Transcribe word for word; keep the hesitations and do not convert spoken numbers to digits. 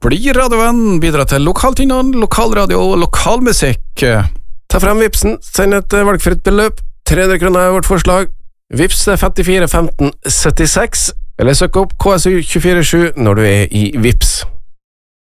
Bli radiovenn, bidra til lokaltinnhold, lokalradio og lokalmusikk. Ta frem Vipsen, send et valgfritt beløp, tre hundre kroner er vårt forslag. Vips er femtifire femten syttiseks, eller søk opp K S U to fire sju når du er i Vips.